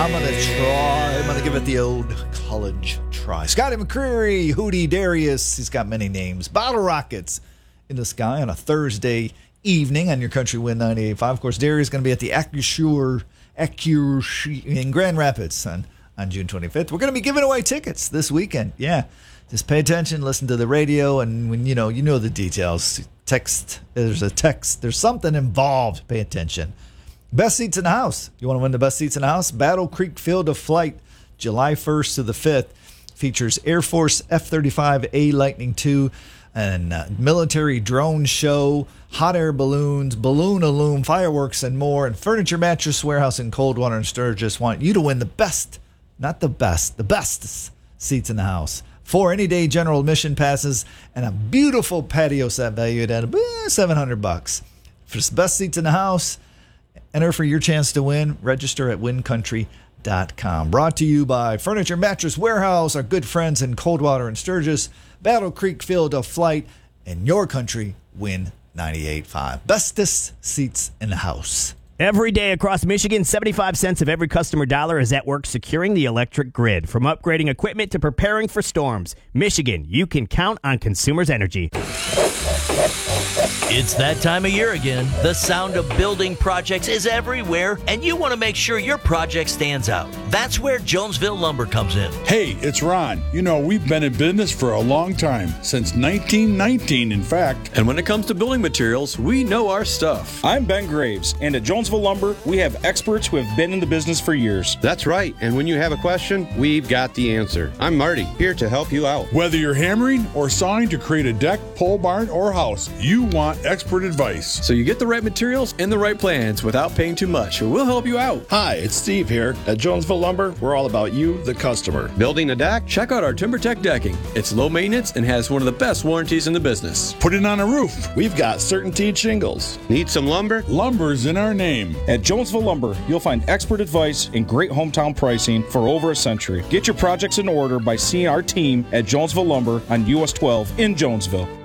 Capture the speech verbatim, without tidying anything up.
I'm going to try. I'm going to give it the old college try. Scotty McCreery, Hootie Darius. He's got many names. Bottle Rockets in the sky on a Thursday evening on your Country Wind ninety-eight point five. Of course, Darius is going to be at the Accusure, Accusure in Grand Rapids on, on June twenty-fifth. We're going to be giving away tickets this weekend. Yeah. Just pay attention, listen to the radio, and when you know, you know the details. Text, there's a text, there's something involved. Pay attention. Best seats in the house. You want to win the best seats in the house? Battle Creek Field of Flight, July first to the fifth, features Air Force F thirty-five A Lightning two and uh, military drone show, hot air balloons, balloon illume, fireworks, and more. And Furniture Mattress Warehouse in Coldwater and Sturgis want you to win the best, not the best, the best seats in the house. Four any-day general admission passes and a beautiful patio set valued at seven hundred bucks. For the best seats in the house, enter for your chance to win. Register at win country dot com. Brought to you by Furniture Mattress Warehouse, our good friends in Coldwater and Sturgis, Battle Creek Field of Flight, and your country Win ninety-eight point five. Bestest seats in the house. Every day across Michigan, seventy-five cents of every customer dollar is at work securing the electric grid. From upgrading equipment to preparing for storms, Michigan, you can count on Consumers Energy. It's that time of year again. The sound of building projects is everywhere, and you want to make sure your project stands out. That's where Jonesville Lumber comes in. Hey, it's Ron. You know, we've been in business for a long time, since nineteen nineteen, in fact. And when it comes to building materials, we know our stuff. I'm Ben Graves, and at Jonesville Lumber, we have experts who have been in the business for years. That's right, and when you have a question, we've got the answer. I'm Marty, here to help you out. Whether you're hammering or sawing to create a deck, pole barn, or house, you want expert advice. So you get the right materials and the right plans without paying too much. We'll help you out. Hi, it's Steve here. At Jonesville Lumber, we're all about you, the customer. Building a deck? Check out our TimberTech decking. It's low maintenance and has one of the best warranties in the business. Put it on a roof. We've got CertainTeed shingles. Need some lumber? Lumber's in our name. At Jonesville Lumber, you'll find expert advice and great hometown pricing for over a century. Get your projects in order by seeing our team at Jonesville Lumber on U S twelve in Jonesville.